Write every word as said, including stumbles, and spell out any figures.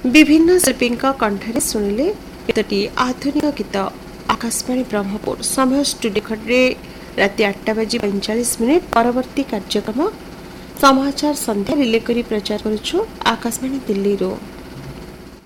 विभिन्न शिल्पी कंठरे शुणिले केतोटी आधुनिक गीत। आकाशवाणी ब्रह्मपुर समय स्टूडियो खड्रे राति आठटा बाजी पैंचाश मिनिट। परवर्ती कार्यक्रम समाचार संध्या रिले करी प्रचार करुछु आकाशवाणी दिल्ली रो।